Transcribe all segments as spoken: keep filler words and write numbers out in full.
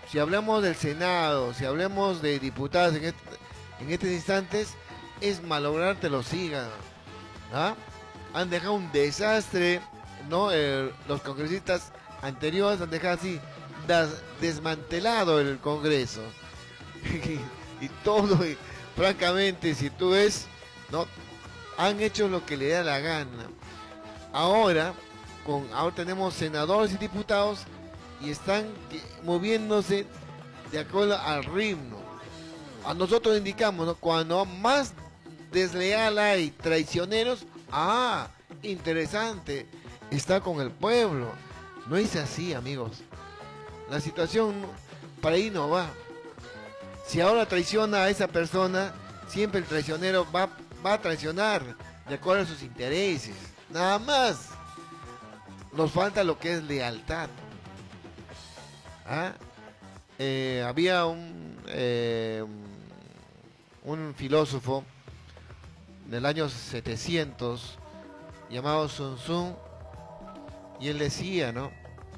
si hablamos del Senado, si hablamos de diputados en, este, en estos instantes, es malograrte los hígados. ¿Ah? Han dejado un desastre, ¿no? Eh, los congresistas anteriores han dejado así das, desmantelado el Congreso. y, y todo, y, francamente, si tú ves, ¿no? Han hecho lo que le da la gana. Ahora, con, ahora tenemos senadores y diputados y están moviéndose de acuerdo al ritmo. A nosotros indicamos, ¿no? Cuando más desleal hay, traicioneros, ah, interesante, está con el pueblo. No es así, amigos. La situación para ahí no va. Si ahora traiciona a esa persona, siempre el traicionero va, va a traicionar de acuerdo a sus intereses. Nada más. Nos falta lo que es lealtad. ¿Ah? Eh, había un, eh, un filósofo del año setecientos llamado Sun Tzu, y él decía, ¿no?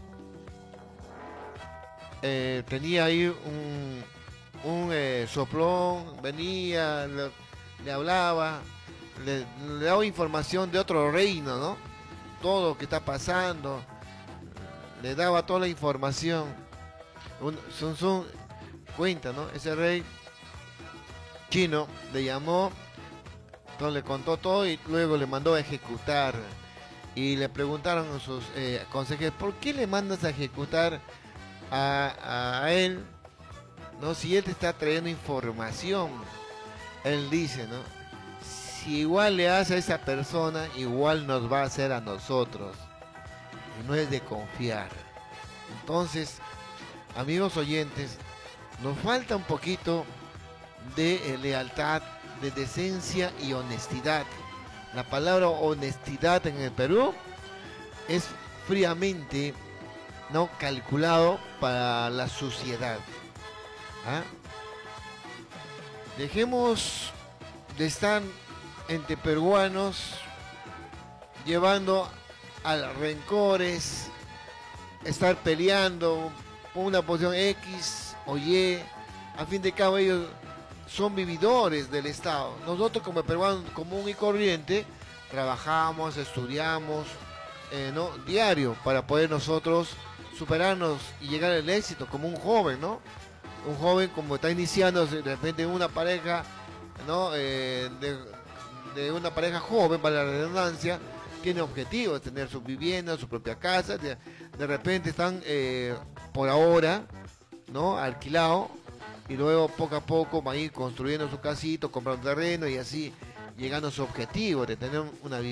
Eh, tenía ahí un, un eh, soplón, venía, le, le hablaba, le, le daba información de otro reino, ¿no? Todo lo que está pasando, le daba toda la información. Un, Sun Tzu cuenta, ¿no? Ese rey chino le llamó, entonces le contó todo y luego le mandó a ejecutar. Y le preguntaron a sus eh, consejeros, ¿por qué le mandas a ejecutar a, a él? ¿No? Si él te está trayendo información. Él dice, ¿no? Si igual le hace a esa persona, igual nos va a hacer a nosotros. Y no es de confiar. Entonces, amigos oyentes, nos falta un poquito de eh, lealtad, de decencia y honestidad. La palabra honestidad en el Perú es fríamente, ¿no?, calculado para la suciedad. ¿Ah? Dejemos de estar entre peruanos llevando a rencores, estar peleando por una posición X o Y. A fin de cabo, ellos son vividores del Estado. Nosotros como peruanos común y corriente trabajamos, estudiamos, eh, ¿no?, diario para poder nosotros superarnos y llegar al éxito como un joven, ¿no? Un joven como está iniciando de repente una pareja, ¿no? Eh, de, de una pareja joven, para la redundancia, tiene objetivos de tener su vivienda, su propia casa. De, de repente están eh, por ahora, ¿no?, alquilados, y luego poco a poco van a ir construyendo su casito, comprando terreno y así llegando a su objetivo de tener una vivienda.